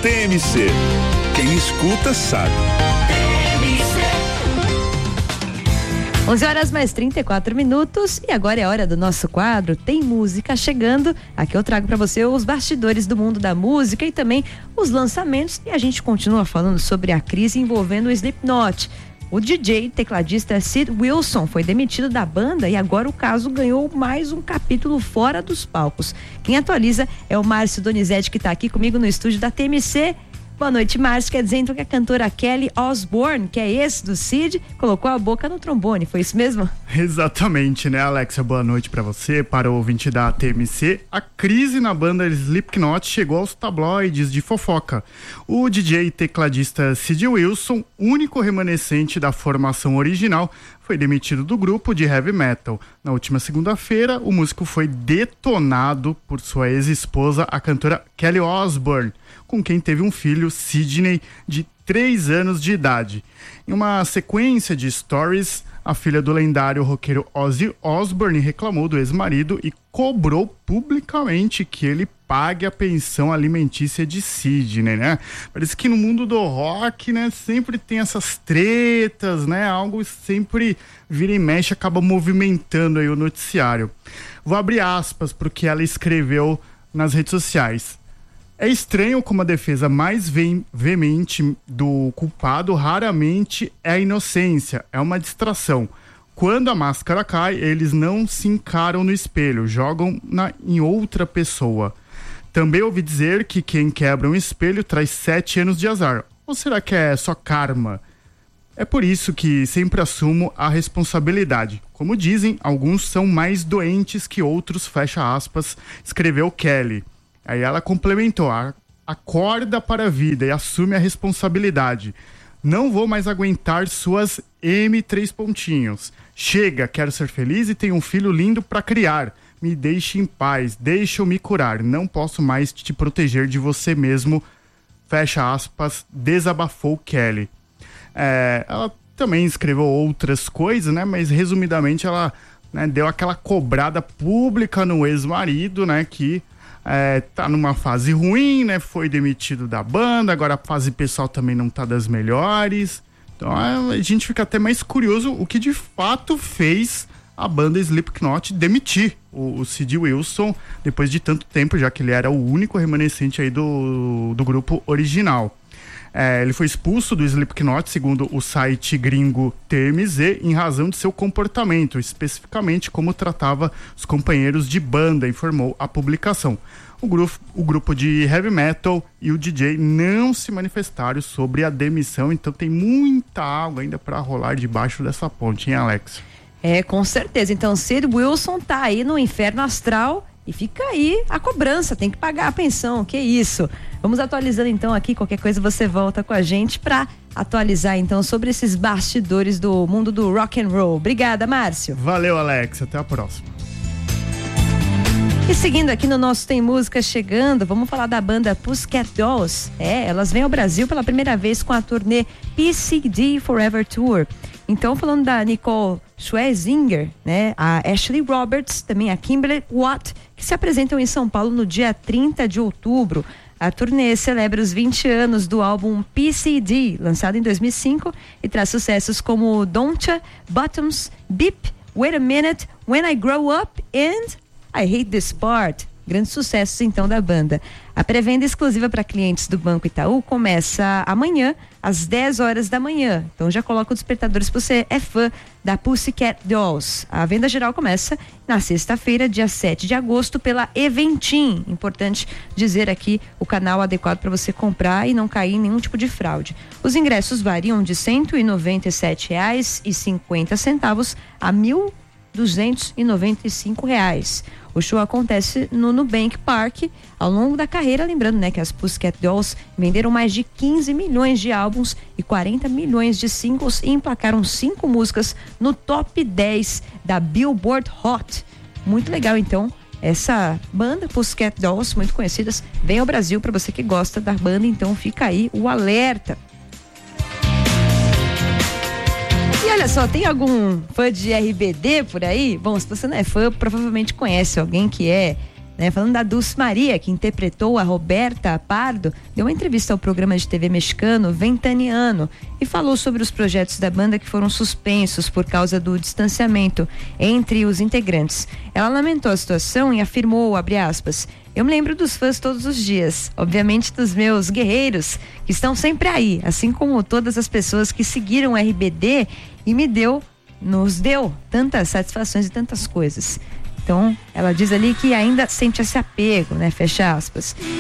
TMC. Quem escuta sabe. 11h34 e agora é hora do nosso quadro Tem Música Chegando. Aqui eu trago para você os bastidores do mundo da música e também os lançamentos, e a gente continua falando sobre a crise envolvendo o Slipknot. O DJ e tecladista Sid Wilson foi demitido da banda e agora o caso ganhou mais um capítulo fora dos palcos. Quem atualiza é o Márcio Donizete, que está aqui comigo no estúdio da TMC. Boa noite, Márcio. Quer dizer então que a cantora Kelly Osbourne, que é esse do Sid, colocou a boca no trombone, foi isso mesmo? Exatamente, né, Alexa? Boa noite pra você, para o ouvinte da TMC. A crise na banda Slipknot chegou aos tabloides de fofoca. O DJ e tecladista Sid Wilson, único remanescente da formação original, foi demitido do grupo de heavy metal. Na última segunda-feira, o músico foi detonado por sua ex-esposa, a cantora Kelly Osbourne, com quem teve um filho, Sidney, de 3 anos de idade. Em uma sequência de stories, a filha do lendário roqueiro Ozzy Osbourne reclamou do ex-marido e cobrou publicamente que ele pague a pensão alimentícia de Sidney, né? Parece que no mundo do rock, né, sempre tem essas tretas, né? Algo sempre vira e mexe, acaba movimentando aí o noticiário. Vou abrir aspas para o que ela escreveu nas redes sociais. É estranho como a defesa mais veemente do culpado raramente é a inocência, é uma distração. Quando a máscara cai, eles não se encaram no espelho, jogam em outra pessoa. Também ouvi dizer que quem quebra um espelho traz 7 anos de azar. Ou será que é só karma? É por isso que sempre assumo a responsabilidade. Como dizem, alguns são mais doentes que outros, fecha aspas, escreveu Kelly. Aí ela complementou, acorda para a vida e assume a responsabilidade. Não vou mais aguentar suas M3 pontinhos. Chega, quero ser feliz e tenho um filho lindo para criar. Me deixe em paz, deixa eu me curar. Não posso mais te proteger de você mesmo. Fecha aspas, desabafou Kelly. Ela também escreveu outras coisas, né? Mas resumidamente ela, né, deu aquela cobrada pública no ex-marido, né? Que tá numa fase ruim, né? Foi demitido da banda, agora a fase pessoal também não tá das melhores. Então a gente fica até mais curioso o que de fato fez a banda Slipknot demitir o Sid Wilson depois de tanto tempo, já que ele era o único remanescente aí do grupo original. Ele foi expulso do Slipknot, segundo o site gringo TMZ, em razão de seu comportamento, especificamente como tratava os companheiros de banda, informou a publicação. O grupo de heavy metal e o DJ não se manifestaram sobre a demissão, então tem muita água ainda para rolar debaixo dessa ponte, hein, Alex? Com certeza. Então, Sid Wilson tá aí no inferno astral e fica aí a cobrança, tem que pagar a pensão, que isso. Vamos atualizando então aqui, qualquer coisa você volta com a gente para atualizar então sobre esses bastidores do mundo do rock and roll. Obrigada, Márcio. Valeu, Alex, até a próxima. E seguindo aqui no nosso Tem Música Chegando, vamos falar da banda Pussycat Dolls. Elas vêm ao Brasil pela primeira vez com a turnê PCD Forever Tour. Então, falando da Nicole Scherzinger, né, a Ashley Roberts, também a Kimberly Watt, que se apresentam em São Paulo no dia 30 de outubro. A turnê celebra os 20 anos do álbum PCD, lançado em 2005, e traz sucessos como Don'tcha, Bottoms, Beep, Wait a Minute, When I Grow Up and I Hate This Part. Grandes sucessos então da banda. A pré-venda exclusiva para clientes do Banco Itaú começa amanhã às 10 horas da manhã. Então já coloca o despertador se você é fã da Pussycat Dolls. A venda geral começa na sexta-feira, dia 7 de agosto, pela Eventim. Importante dizer aqui o canal adequado para você comprar e não cair em nenhum tipo de fraude. Os ingressos variam de R$ 197,50 a R$ 1.295. O show acontece no Nubank Park ao longo da carreira, lembrando, né, que as Pussycat Dolls venderam mais de 15 milhões de álbuns e 40 milhões de singles e emplacaram 5 músicas no top 10 da Billboard Hot. Muito legal, então, essa banda Pussycat Dolls, muito conhecidas, vem ao Brasil para você que gosta da banda, então fica aí o alerta. E olha só, tem algum fã de RBD por aí? Bom, se você não é fã, provavelmente conhece alguém que é né? Falando da Dulce Maria, que interpretou a Roberta Pardo, deu uma entrevista ao programa de TV mexicano Ventaniano e falou sobre os projetos da banda que foram suspensos por causa do distanciamento entre os integrantes. Ela lamentou a situação e afirmou, abre aspas, eu me lembro dos fãs todos os dias, obviamente dos meus guerreiros, que estão sempre aí, assim como todas as pessoas que seguiram o RBD e nos deu tantas satisfações e tantas coisas. Então, ela diz ali que ainda sente esse apego, né? Fecha aspas.